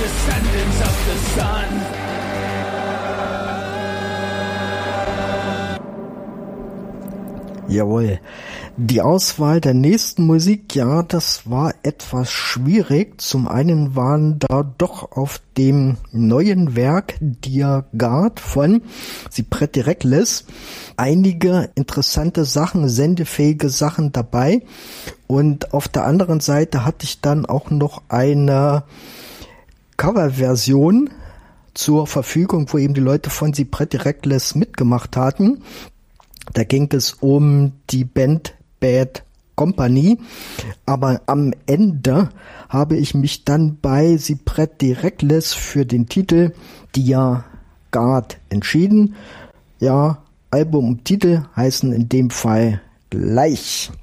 descendants of the sun. Jawohl. Die Auswahl der nächsten Musik, ja, das war etwas schwierig. Zum einen waren da doch auf dem neuen Werk Dear God von Cyprès de Reckless einige interessante Sachen, sendefähige Sachen dabei. Und auf der anderen Seite hatte ich dann auch noch eine Coverversion zur Verfügung, wo eben die Leute von Cyprès de Reckless mitgemacht hatten. Da ging es um die Band Bad Company, aber am Ende habe ich mich dann bei Cyprès de Reckless für den Titel Dear God entschieden. Ja, Album und Titel heißen in dem Fall gleich.